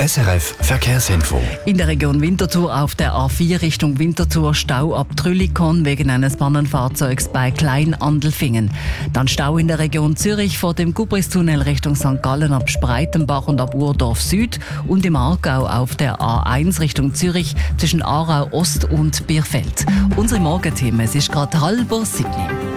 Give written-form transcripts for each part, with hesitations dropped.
SRF Verkehrsinfo. In der Region Winterthur auf der A4 Richtung Winterthur Stau ab Trüllikon wegen eines Pannenfahrzeugs bei Kleinandelfingen. Dann Stau in der Region Zürich vor dem Gubristunnel Richtung St. Gallen ab Spreitenbach und ab Urdorf Süd und im Aargau auf der A1 Richtung Zürich zwischen Aarau Ost und Bierfeld. Unsere Morgenthemen, es ist gerade 6:30.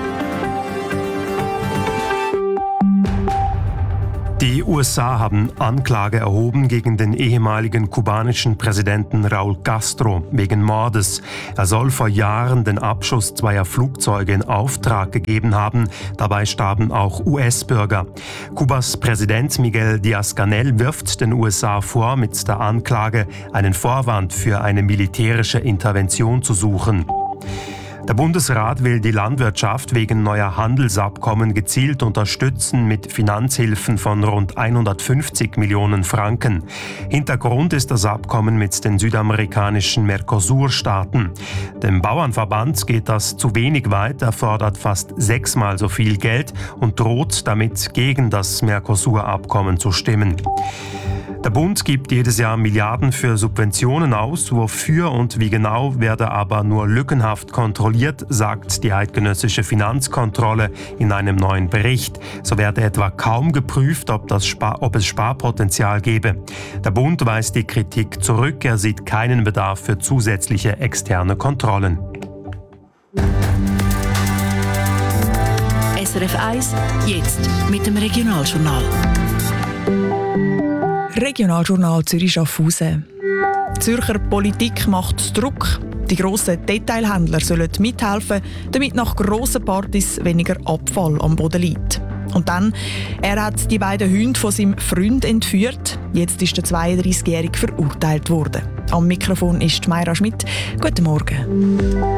Die USA haben Anklage erhoben gegen den ehemaligen kubanischen Präsidenten Raúl Castro wegen Mordes. Er soll vor Jahren den Abschuss zweier Flugzeuge in Auftrag gegeben haben. Dabei starben auch US-Bürger. Kubas Präsident Miguel Díaz-Canel wirft den USA vor, mit der Anklage einen Vorwand für eine militärische Intervention zu suchen. Der Bundesrat will die Landwirtschaft wegen neuer Handelsabkommen gezielt unterstützen mit Finanzhilfen von rund 150 Millionen Franken. Hintergrund ist das Abkommen mit den südamerikanischen Mercosur-Staaten. Dem Bauernverband geht das zu wenig weit, er fordert fast 6-mal so viel Geld und droht damit gegen das Mercosur-Abkommen zu stimmen. Der Bund gibt jedes Jahr Milliarden für Subventionen aus. Wofür und wie genau werde aber nur lückenhaft kontrolliert, sagt die eidgenössische Finanzkontrolle in einem neuen Bericht. So werde etwa kaum geprüft, ob es Sparpotenzial gebe. Der Bund weist die Kritik zurück. Er sieht keinen Bedarf für zusätzliche externe Kontrollen. SRF 1, jetzt mit dem Regionaljournal. Regionaljournal Zürich-Schaffhausen. Die Zürcher Politik macht Druck. Die grossen Detailhändler sollen mithelfen, damit nach grossen Partys weniger Abfall am Boden liegt. Und dann, er hat die beiden Hunde von seinem Freund entführt. Jetzt ist der 32-Jährige verurteilt worden. Am Mikrofon ist Mayra Schmidt. Guten Morgen.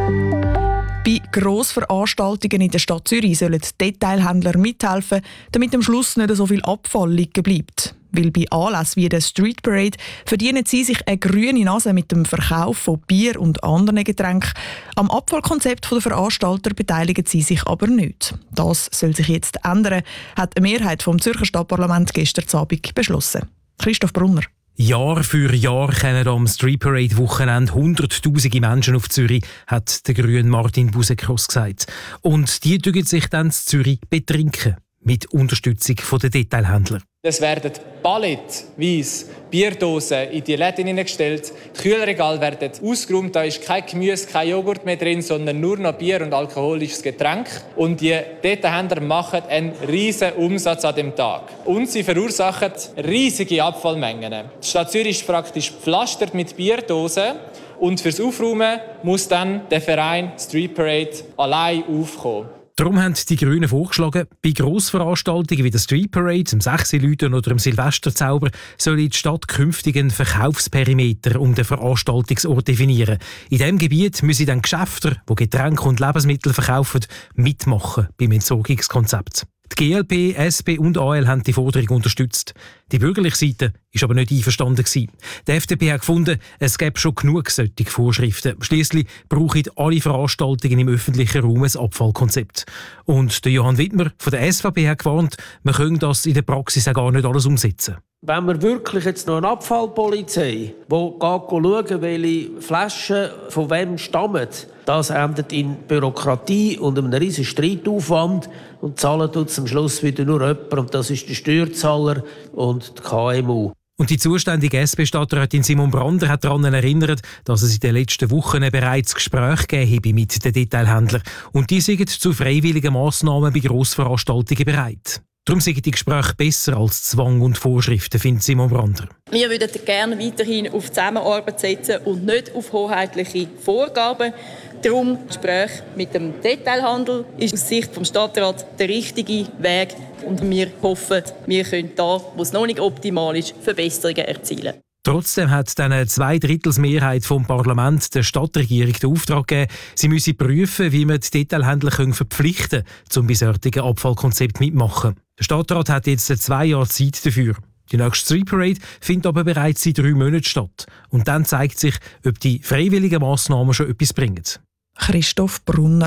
Bei Grossveranstaltungen in der Stadt Zürich sollen die Detailhändler mithelfen, damit am Schluss nicht so viel Abfall liegen bleibt. Weil bei Anlässen wie der Street Parade verdienen sie sich eine grüne Nase mit dem Verkauf von Bier und anderen Getränken. Am Abfallkonzept der Veranstalter beteiligen sie sich aber nicht. Das soll sich jetzt ändern, hat eine Mehrheit vom Zürcher Stadtparlament gestern Abend beschlossen. Christoph Brunner. Jahr für Jahr kommen am Street Parade Wochenende Hunderttausende Menschen auf Zürich, hat der Grüne Martin Busekros gesagt. Und die tun sich dann in Zürich betrinken, mit Unterstützung der Detailhändler. Es werden palettenweise Bierdosen in die Läden hineingestellt. Die Kühlregale werden ausgeräumt. Da ist kein Gemüse, kein Joghurt mehr drin, sondern nur noch Bier und alkoholisches Getränk. Und die Detailhändler machen einen riesen Umsatz an dem Tag. Und sie verursachen riesige Abfallmengen. Die Stadt Zürich ist praktisch gepflastert mit Bierdosen. Und fürs Aufräumen muss dann der Verein Street Parade allein aufkommen. Darum haben die Grünen vorgeschlagen, bei Grossveranstaltungen wie der Street Parade, dem Sechsilüten oder dem Silvesterzauber soll die Stadt künftig einen Verkaufsperimeter um den Veranstaltungsort definieren. In diesem Gebiet müssen dann Geschäfte, die Getränke und Lebensmittel verkaufen, mitmachen beim Entsorgungskonzept. Die GLP, SP und AL haben die Forderung unterstützt. Die bürgerliche Seite war aber nicht einverstanden. Die FDP hat gefunden, es gäbe schon genug solche Vorschriften. Schliesslich brauchen alle Veranstaltungen im öffentlichen Raum ein Abfallkonzept. Und der Johann Wittmer von der SVP hat gewarnt, man könne das in der Praxis auch gar nicht alles umsetzen. Wenn wir wirklich jetzt noch eine Abfallpolizei, die schauen, welche Flaschen von wem stammen, das endet in Bürokratie und einem riesen Streitaufwand und zahlen tut am Schluss wieder nur jemand, und das ist der Steuerzahler und die KMU. Und die zuständige SP-Stadträtin Simon Brander hat daran erinnert, dass es in den letzten Wochen bereits Gespräche gegeben habe mit den Detailhändlern. Und die sind zu freiwilligen Massnahmen bei Grossveranstaltungen bereit. Darum sind die Gespräche besser als Zwang und Vorschriften, findet Simon Brander. Wir würden gerne weiterhin auf Zusammenarbeit setzen und nicht auf hoheitliche Vorgaben. Darum das Gespräch mit dem Detailhandel ist aus Sicht des Stadtrats der richtige Weg. Und wir hoffen, wir können da, wo es noch nicht optimal ist, Verbesserungen erzielen. Trotzdem hat eine Zweidrittelsmehrheit vom Parlament der Stadtregierung den Auftrag gegeben, sie müsse prüfen, wie man die Detailhändler verpflichten können, zum bei solchen Abfallkonzept mitmachen. Der Stadtrat hat jetzt 2 Jahre Zeit dafür. Die nächste Street Parade findet aber bereits in 3 Monaten statt. Und dann zeigt sich, ob die freiwilligen Massnahmen schon etwas bringen. Christoph Brunner.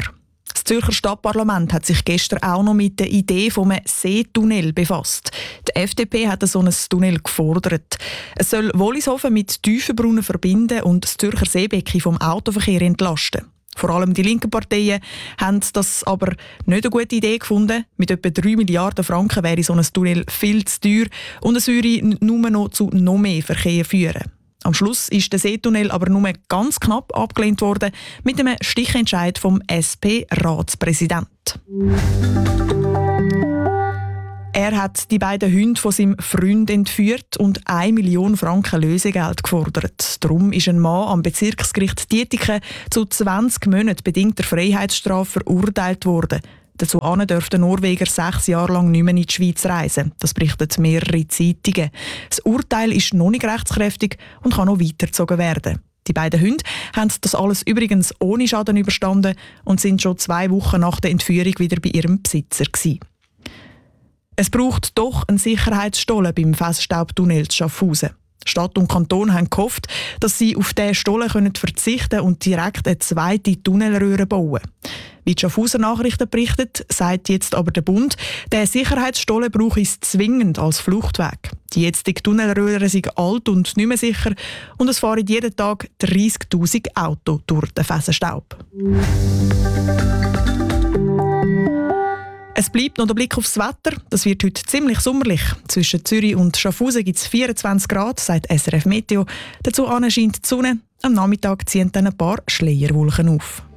Das Zürcher Stadtparlament hat sich gestern auch noch mit der Idee vom Seetunnel befasst. Die FDP hat so ein Tunnel gefordert. Es soll Wollishofen mit Tiefenbrunnen verbinden und das Zürcher Seebecken vom Autoverkehr entlasten. Vor allem die linken Parteien haben das aber nicht eine gute Idee gefunden. Mit etwa 3 Milliarden Franken wäre so ein Tunnel viel zu teuer und es würde nur noch zu noch mehr Verkehr führen. Am Schluss ist der Seetunnel aber nur ganz knapp abgelehnt worden mit einem Stichentscheid vom SP-Ratspräsident. Er hat die beiden Hunde von seinem Freund entführt und 1 Million Franken Lösegeld gefordert. Darum ist ein Mann am Bezirksgericht Dietiken zu 20 Monaten bedingter Freiheitsstrafe verurteilt worden. Dazu dürfte der Norweger 6 Jahre lang nicht mehr in die Schweiz reisen. Das berichten mehrere Zeitungen. Das Urteil ist noch nicht rechtskräftig und kann noch weitergezogen werden. Die beiden Hunde haben das alles übrigens ohne Schaden überstanden und sind schon 2 Wochen nach der Entführung wieder bei ihrem Besitzer gewesen. Es braucht doch einen Sicherheitsstollen beim Feststaubtunnel zu Schaffhausen. Stadt und Kanton haben gehofft, dass sie auf diesen Stollen verzichten können und direkt eine zweite Tunnelröhre bauen. Wie die Schaffhauser Nachrichten berichtet, sagt jetzt aber der Bund, der Sicherheitsstollen brauche es zwingend als Fluchtweg. Die jetzige Tunnelröhre sind alt und nicht mehr sicher und es fahren jeden Tag 30'000 Autos durch den Fessenstaub. Es bleibt noch der Blick aufs Wetter. Das wird heute ziemlich sommerlich. Zwischen Zürich und Schaffhausen gibt es 24 Grad, sagt SRF Meteo. Dazu scheint die Sonne. Am Nachmittag ziehen dann ein paar Schleierwolken auf.